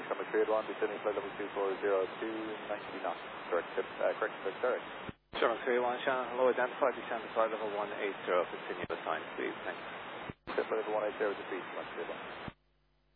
Coming cleared 1, descending flight level 240 to 90 knots. Correct, direct. Sherman 3-1, Shannon, hello, identified, descend to flight level 180, continue the sign, please, thanks. Flight level 180 to 3, 1,